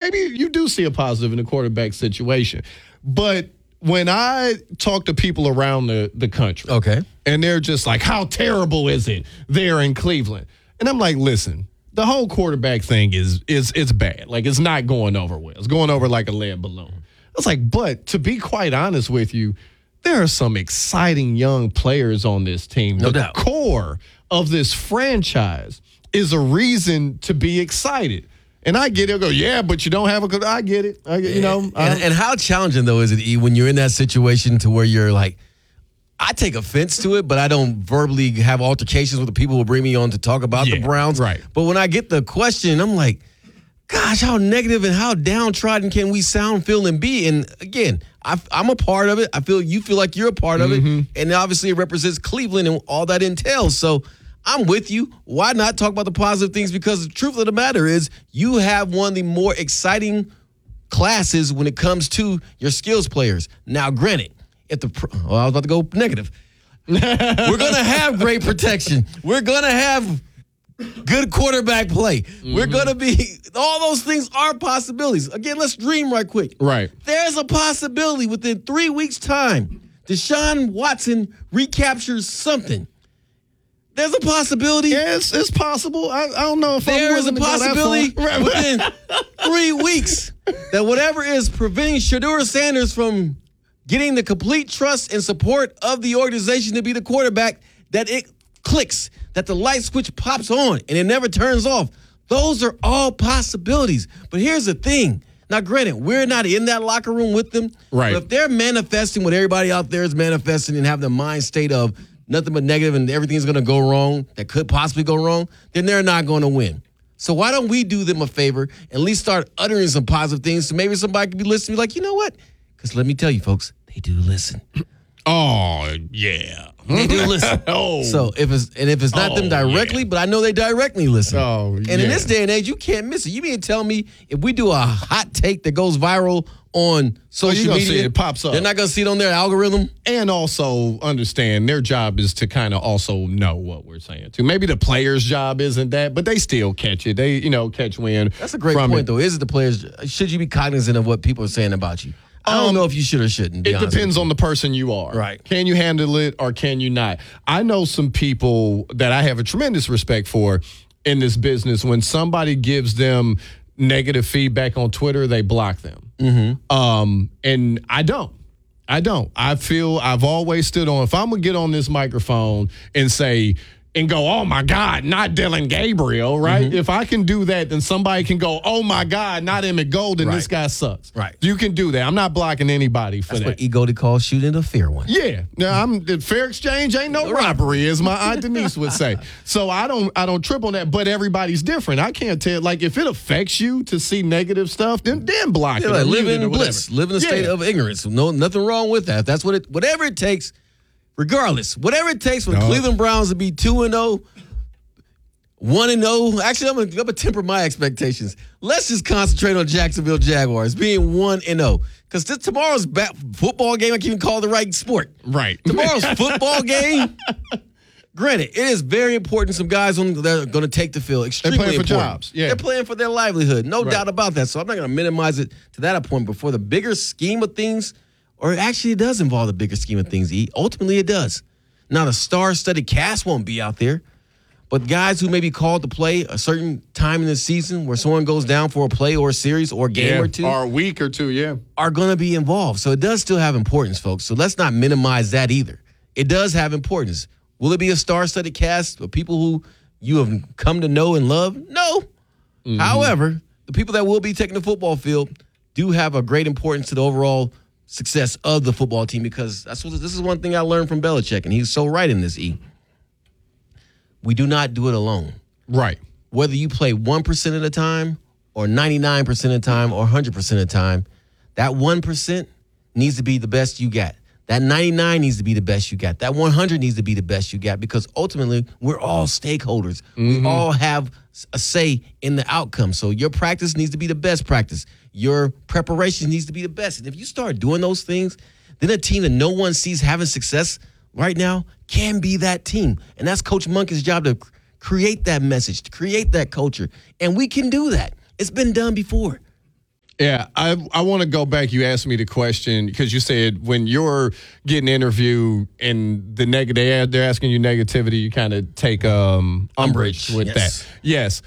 maybe you do see a positive in the quarterback situation. But when I talk to people around the country, okay, and they're just like, how terrible is it there in Cleveland? And I'm like, listen, the whole quarterback thing is bad. Like, it's not going over well. It's going over like a lead balloon. I was like, but to be quite honest with you, there are some exciting young players on this team. No doubt. The core of this franchise is a reason to be excited. And I get it. I go, yeah, but you don't have a good. I get it. And how challenging, though, is it, E, when you're in that situation to where you're like, I take offense to it, but I don't verbally have altercations with the people who bring me on to talk about the Browns. Right. But when I get the question, I'm like, gosh, how negative and how downtrodden can we sound, feel, and be? And again, I'm a part of it. I feel you feel like you're a part of it. And obviously it represents Cleveland and all that entails. So I'm with you. Why not talk about the positive things? Because the truth of the matter is you have one of the more exciting classes when it comes to your skills players. Now, granted, I was about to go negative. We're going to have great protection. We're going to have good quarterback play. We're going to be – all those things are possibilities. Again, let's dream right quick. Right. There's a possibility within 3 weeks' time Deshaun Watson recaptures something. There's a possibility. Yeah, it's possible. I don't know if there is a possibility within 3 weeks that whatever is preventing Shedeur Sanders from getting the complete trust and support of the organization to be the quarterback, that it clicks, that the light switch pops on and it never turns off. Those are all possibilities. But here's the thing. Now, granted, we're not in that locker room with them. Right. But if they're manifesting what everybody out there is manifesting and have the mind state of nothing but negative and everything's going to go wrong, that could possibly go wrong, then they're not going to win. So why don't we do them a favor and at least start uttering some positive things so maybe somebody could be listening like, you know what? Because let me tell you, folks, they do listen. Oh, yeah. They do listen. So if it's not them directly, but I know they directly listen. And in this day and age, you can't miss it. You mean to tell me if we do a hot take that goes viral on social media, see it pops up. They're not going to see it on their algorithm? And also understand their job is to kind of also know what we're saying too. Maybe the player's job isn't that, but they still catch it. They, catch wind. That's a great point, though. Is it the players? Should you be cognizant of what people are saying about you? I don't know if you should or shouldn't. It depends on the person you are. Right. Can you handle it or can you not? I know some people that I have a tremendous respect for in this business. When somebody gives them negative feedback on Twitter, they block them. And I don't. I feel I've always stood on, if I'm going to get on this microphone and say, and go, oh, my God, not Dylan Gabriel, right? If I can do that, then somebody can go, oh, my God, not Emmett Golden, this guy sucks. Right. You can do that. I'm not blocking anybody for that. That's what Egoti calls shooting a fair one. Yeah. Now, fair exchange ain't no robbery, as my Aunt Denise would say. So I don't trip on that, but everybody's different. I can't tell. Like, if it affects you to see negative stuff, then block it. Like live in bliss. Live in a state of ignorance. No, nothing wrong with that. That's whatever it takes. Regardless, whatever it takes for the Cleveland Browns to be 2-0, 1-0. Actually, I'm gonna temper my expectations. Let's just concentrate on Jacksonville Jaguars being 1-0. Because tomorrow's football game, I can't even call it the right sport. Right. Tomorrow's football game, granted, it is very important. Some guys that are going to take the field. Extremely They're playing important. for jobs. Yeah. They're playing for their livelihood. No doubt about that. So I'm not going to minimize it to that point. But for the bigger scheme of things, or actually it does involve the bigger scheme of things, E. Ultimately, it does. Now, the star-studded cast won't be out there, but guys who may be called to play a certain time in the season where someone goes down for a play or a series or a game or two. Or a week or two, are going to be involved. So it does still have importance, folks. So let's not minimize that either. It does have importance. Will it be a star-studded cast of people who you have come to know and love? No. However, the people that will be taking the football field do have a great importance to the overall success of the football team, because this is one thing I learned from Belichick, and he's so right in this, E. We do not do it alone. Right. Whether you play 1% of the time or 99% of the time or 100% of the time, that 1% needs to be the best you got. That 99 needs to be the best you got. That 100 needs to be the best you got, because ultimately we're all stakeholders. We all have a say in the outcome. So your practice needs to be the best practice. Your preparation needs to be the best. And if you start doing those things, then a team that no one sees having success right now can be that team. And that's Coach Monk's job, to create that message, to create that culture. And we can do that. It's been done before. Yeah, I want to go back. You asked me the question because you said when you're getting interviewed and they're asking you negativity, you kind of take umbrage with that. Yes.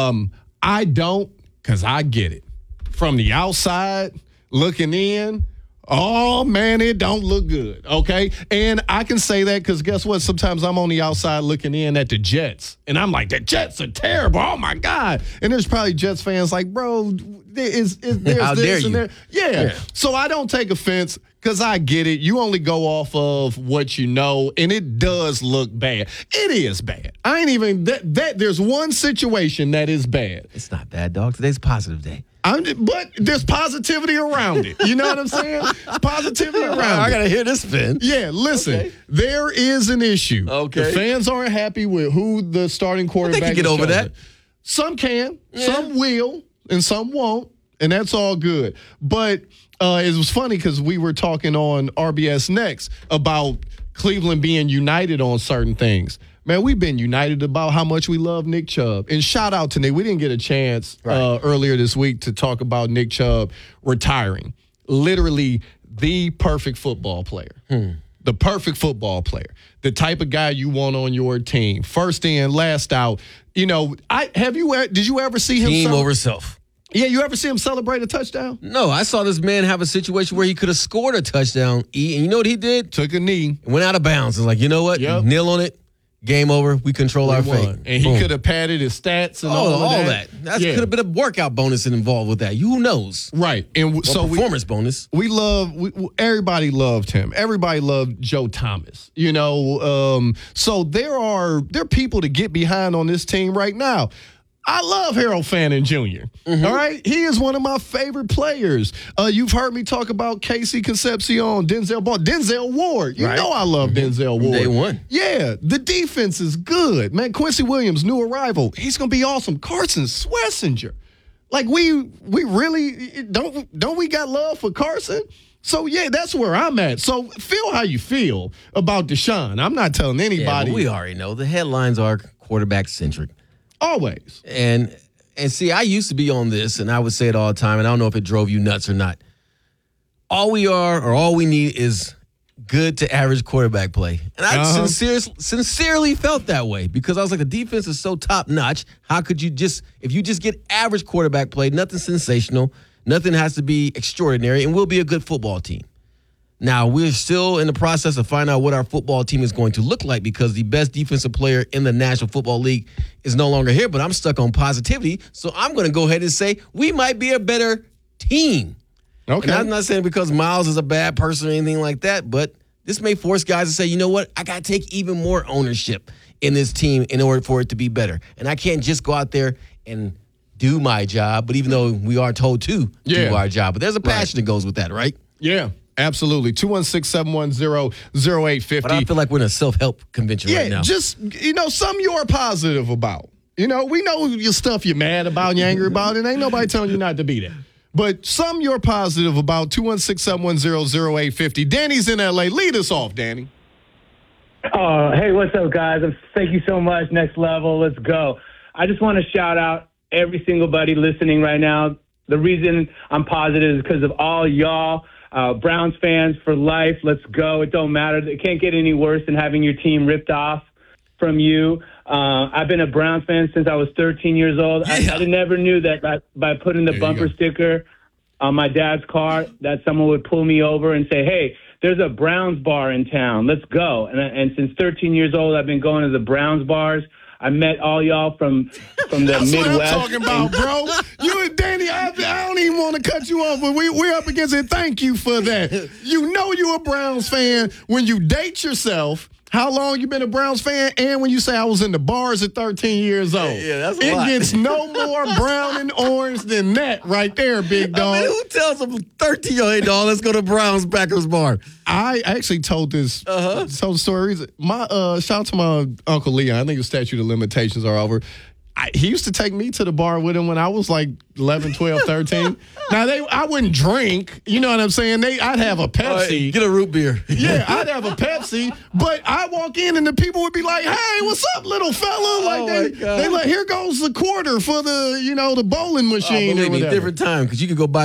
I don't, because I get it. From the outside looking in, oh, man, it don't look good, okay? And I can say that because guess what? Sometimes I'm on the outside looking in at the Jets, and I'm like, the Jets are terrible. Oh, my God. And there's probably Jets fans like, bro, there's How this dare and you? there. Yeah. So I don't take offense because I get it. You only go off of what you know, and it does look bad. It is bad. I ain't even that there's one situation that is bad. It's not bad, dog. Today's a positive day. But there's positivity around it. You know what I'm saying? It's positivity around it. I got to hear this, Finn. Yeah, listen, Okay. There is an issue. Okay. The fans aren't happy with who the starting quarterback They can get is over chosen. that. Some can, some will, and some won't, and that's all good. But it was funny because we were talking on RBS Next about Cleveland being united on certain things. Man, we've been united about how much we love Nick Chubb. And shout out to Nick. We didn't get a chance earlier this week to talk about Nick Chubb retiring. Literally the perfect football player. The perfect football player. The type of guy you want on your team. First in, last out. You know, did you ever see him? Team over self. Yeah, you ever see him celebrate a touchdown? No, I saw this man have a situation where he could have scored a touchdown. And you know what he did? Took a knee. Went out of bounds. It's like, you know what? Yep. Kneel on it. Game over. We control our fate. And he could have padded his stats and all that. That could have been a workout bonus involved with that. Who knows? Right. And so performance bonus. Everybody loved him. Everybody loved Joe Thomas. You know, so there are people to get behind on this team right now. I love Harold Fannin Jr. All right? He is one of my favorite players. You've heard me talk about Casey Concepcion, Denzel Ward. You know I love Denzel Ward. Day one. Yeah, the defense is good. Man, Quincy Williams, new arrival. He's going to be awesome. Carson Swessinger. Like, we really, don't we got love for Carson? So, yeah, that's where I'm at. So, feel how you feel about Deshaun. I'm not telling anybody. Yeah, but we already know. The headlines are quarterback-centric. Always. And see, I used to be on this, and I would say it all the time, and I don't know if it drove you nuts or not. All we need is good to average quarterback play. And I sincerely felt that way because I was like, the defense is so top-notch. How could you if you just get average quarterback play, nothing sensational, nothing has to be extraordinary, and we'll be a good football team. Now, we're still in the process of finding out what our football team is going to look like because the best defensive player in the National Football League is no longer here, but I'm stuck on positivity, so I'm going to go ahead and say we might be a better team. Okay. And I'm not saying because Miles is a bad person or anything like that, but this may force guys to say, you know what, I got to take even more ownership in this team in order for it to be better. And I can't just go out there and do my job, but even though we are told to do our job. But there's a passion that goes with that, right? Yeah. Absolutely. 216-710-0850. But I feel like we're in a self-help convention right now. Yeah, just, something you're positive about. We know your stuff you're mad about and you're angry about, and ain't nobody telling you not to be that. But some you're positive about, 216-710-0850. Danny's in L.A. Lead us off, Danny. Hey, what's up, guys? Thank you so much. Next level. Let's go. I just want to shout out every single buddy listening right now. The reason I'm positive is because of all y'all. Browns fans for life. Let's go. It don't matter. It can't get any worse than having your team ripped off from you. I've been a Browns fan since I was 13 years old. I never knew that by putting the bumper sticker on my dad's car that someone would pull me over and say, hey, there's a Browns bar in town. Let's go. And since 13 years old, I've been going to the Browns bars. I met all y'all from the That's Midwest. What I'm talking about, bro. You and Danny, I don't even want to cut you off, but we're up against it. Thank you for that. You're a Browns fan when you date yourself. How long you been a Browns fan? And when you say I was in the bars at 13 years old. Yeah, that's a lot. lot. It gets no more brown and orange than that right there, big dog. I mean, who tells them 13-year-old, hey, dog, let's go to Browns Packers bar? I actually told this told the story. Shout out to my Uncle Leon. I think the statute of limitations are over. He used to take me to the bar with him when I was like 11, 12, 13. Now, I wouldn't drink. You know what I'm saying? I'd have a Pepsi. Get a root beer. Yeah, I'd have a Pepsi. But I walk in and the people would be like, hey, what's up, little fella? Like they like, here goes the quarter for the, the bowling machine. Believe or me, whatever. different time because you could go buy